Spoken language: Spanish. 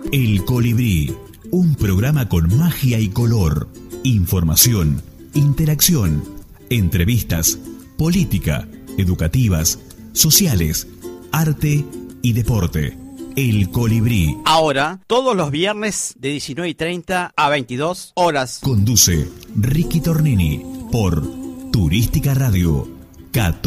El Colibrí, un programa con magia y color, información, interacción, entrevistas, política, educativas, sociales, arte y deporte. El Colibrí. Ahora, todos los viernes de 19:30 a 22 horas. Conduce Ricky Tornini por Turística Radio 14.